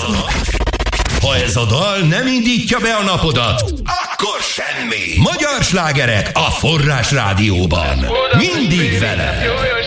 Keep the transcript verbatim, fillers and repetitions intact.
Ha ez a dal nem indítja be a napodat, akkor semmi. Magyar slágerek a Forrás Rádióban. Mindig veled.